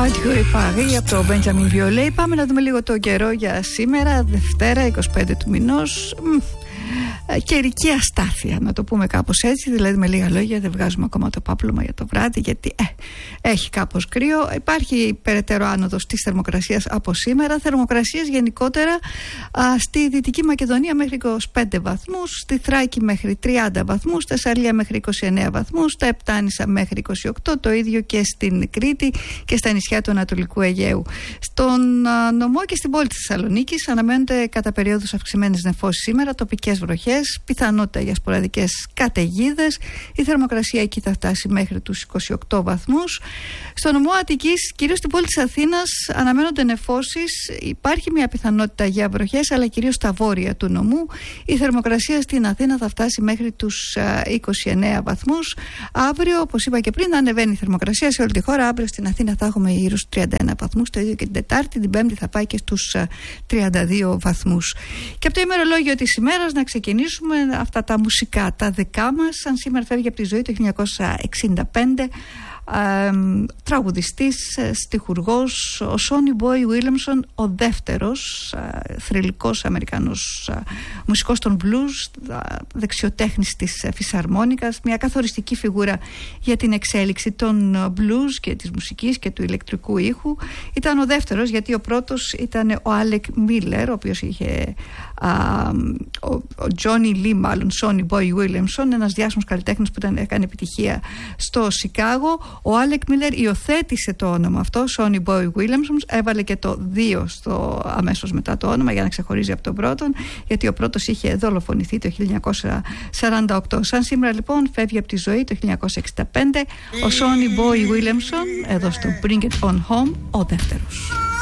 Radio Paris από το Benjamin Biolay. Πάμε να δούμε λίγο το καιρό για σήμερα, Δευτέρα 25 του μηνός. Καιρική αστάθεια, να το πούμε κάπως έτσι, δηλαδή με λίγα λόγια δεν βγάζουμε ακόμα το πάπλωμα για το βράδυ, γιατί έχει κάπως κρύο. Υπάρχει περαιτέρω άνοδος της θερμοκρασίας από σήμερα. Θερμοκρασίες γενικότερα στη Δυτική Μακεδονία μέχρι 25 βαθμούς, στη Θράκη μέχρι 30 βαθμούς, στη Θεσσαλία μέχρι 29 βαθμούς, στα Επτάνησα μέχρι 28, το ίδιο και στην Κρήτη και στα νησιά του Ανατολικού Αιγαίου. Στον νομό και στην πόλη της Θεσσαλονίκης αναμένονται κατά περίοδους αυξημένες νεφώσεις σήμερα, τοπικές βροχές, πιθανότητα για σποραδικές καταιγίδες. Η θερμοκρασία εκεί θα φτάσει μέχρι τους 28 βαθμούς. Στο νομό Αττικής, κυρίως στην πόλη της Αθήνας, αναμένονται νεφώσεις. Υπάρχει μια πιθανότητα για βροχές, αλλά κυρίως στα βόρεια του νομού. Η θερμοκρασία στην Αθήνα θα φτάσει μέχρι τους 29 βαθμούς. Αύριο, όπως είπα και πριν, ανεβαίνει η θερμοκρασία σε όλη τη χώρα. Αύριο στην Αθήνα θα έχουμε γύρω στους 31 βαθμούς. Το ίδιο και την Τετάρτη. Την Πέμπτη θα πάει και στους 32 βαθμούς. Και από το ημερολόγιο της ημέρας να ξεκινήσουμε αυτά τα μουσικά, τα δικά μας. Σαν σήμερα φεύγει από τη ζωή το 1965 τραγουδιστής, στιχουργός, ο Sonny Boy Williamson, ο δεύτερος θρυλικός Αμερικανός μουσικός των blues, δεξιοτέχνης της φυσαρμόνικας, μια καθοριστική φιγούρα για την εξέλιξη των blues και της μουσικής και του ηλεκτρικού ήχου. Ήταν ο δεύτερος, γιατί ο πρώτος ήταν ο Alec Miller, ο οποίος είχε ο Johnny Lee, μάλλον Sonny Boy Williamson, ένας διάσημος καλλιτέχνης που έκανε επιτυχία στο Σικάγο. Ο Alec Miller υιοθέτησε το όνομα αυτό, Sonny Boy Williamson, έβαλε και το 2 αμέσως μετά το όνομα για να ξεχωρίζει από τον πρώτον, γιατί ο πρώτος είχε δολοφονηθεί το 1948. Σαν σήμερα λοιπόν φεύγει από τη ζωή το 1965 ο Sonny Boy Williamson, εδώ στο Bring It On Home, ο δεύτερος.